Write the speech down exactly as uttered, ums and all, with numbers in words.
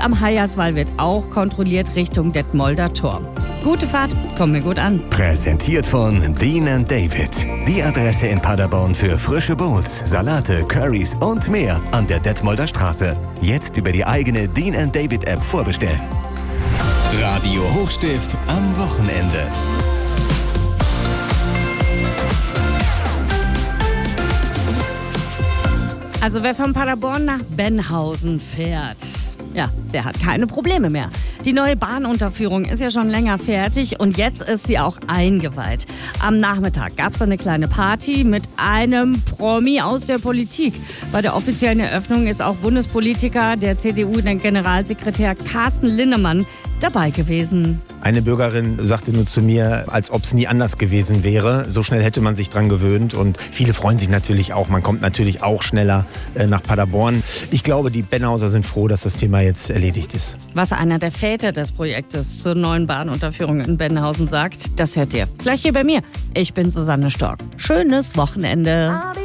Und am Hayaswall wird auch kontrolliert Richtung Detmolder Tor. Gute Fahrt, kommt mir gut an. Präsentiert von Dean and David. Die Adresse in Paderborn für frische Bowls, Salate, Currys und mehr an der Detmolder Straße. Jetzt über die eigene Dean and David App vorbestellen. Radio Hochstift am Wochenende. Also wer von Paderborn nach Benhausen fährt, ja, der hat keine Probleme mehr. Die neue Bahnunterführung ist ja schon länger fertig und jetzt ist sie auch eingeweiht. Am Nachmittag gab es eine kleine Party mit einem Promi aus der Politik. Bei der offiziellen Eröffnung ist auch Bundespolitiker, der C D U-Generalsekretär Carsten Linnemann dabei gewesen. Eine Bürgerin sagte nur zu mir, als ob es nie anders gewesen wäre. So schnell hätte man sich dran gewöhnt und viele freuen sich natürlich auch. Man kommt natürlich auch schneller äh, nach Paderborn. Ich glaube, die Benhauser sind froh, dass das Thema jetzt erledigt ist. Was einer der Väter des Projektes zur neuen Bahnunterführung in Benhausen sagt, das hört ihr gleich hier bei mir. Ich bin Susanne Stork. Schönes Wochenende.